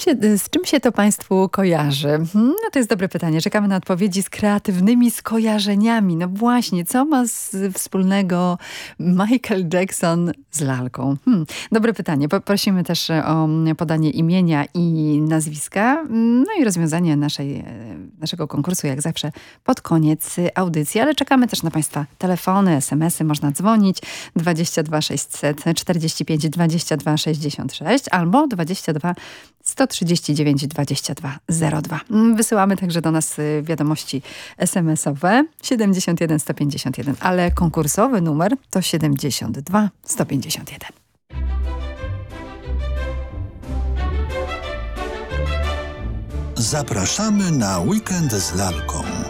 z czym się to Państwu kojarzy? No to jest dobre pytanie. Czekamy na odpowiedzi z kreatywnymi skojarzeniami. No właśnie, co ma wspólnego Michael Jackson z lalką? Dobre pytanie. Prosimy też o podanie imienia i nazwiska. No i rozwiązanie naszego konkursu jak zawsze pod koniec audycji. Ale czekamy też na Państwa telefony, SMS-y. Można dzwonić 22 600 45 22 66 albo 22 139 22 02. Wysyłamy także do nas wiadomości SMS-owe 71 151, ale konkursowy numer to 72 151. Zapraszamy na weekend z lalką.